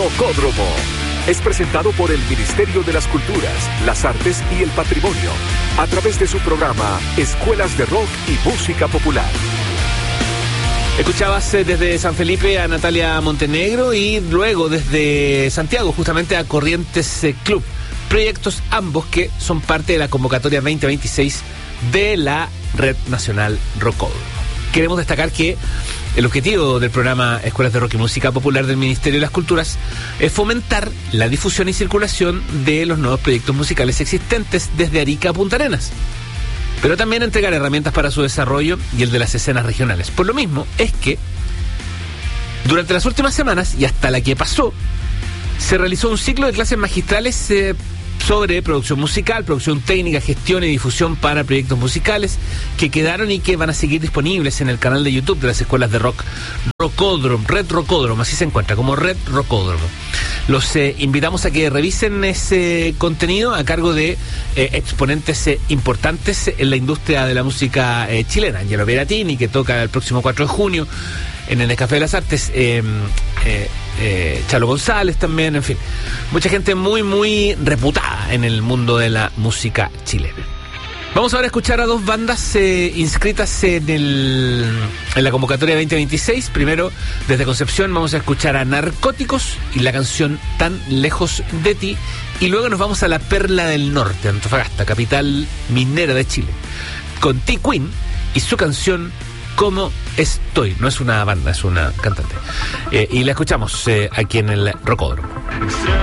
Rocódromo. Es presentado por el Ministerio de las Culturas, las Artes y el Patrimonio, a través de su programa Escuelas de Rock y Música Popular. Escuchabas desde San Felipe a Natalia Montenegro y luego desde Santiago justamente a Corrientes Club. Proyectos ambos que son parte de la convocatoria 2026 de la Red Nacional Rocódromo. Queremos destacar que el objetivo del programa Escuelas de Rock y Música Popular del Ministerio de las Culturas es fomentar la difusión y circulación de los nuevos proyectos musicales existentes desde Arica a Punta Arenas, pero también entregar herramientas para su desarrollo y el de las escenas regionales. Por lo mismo es que durante las últimas semanas y hasta la que pasó, se realizó un ciclo de clases magistrales sobre producción musical, producción técnica, gestión y difusión para proyectos musicales que quedaron y que van a seguir disponibles en el canal de YouTube de las escuelas de rock Rocódromo, Red Rocódromo, así se encuentra, como Red Rocódromo. Los invitamos a que revisen ese contenido a cargo de exponentes importantes en la industria de la música chilena. Angelo Piratini, que toca el próximo 4 de junio en el Café de las Artes, Chalo González también, en fin, mucha gente muy muy reputada en el mundo de la música chilena. Vamos ahora a escuchar a dos bandas inscritas en la convocatoria 2026. Primero, desde Concepción vamos a escuchar a Narcóticos y la canción Tan Lejos de Ti, y luego nos vamos a la Perla del Norte, Antofagasta, capital minera de Chile, con T-Queen y su canción Cómo Estoy. No es una banda, es una cantante. Y la escuchamos aquí en el Rocódromo.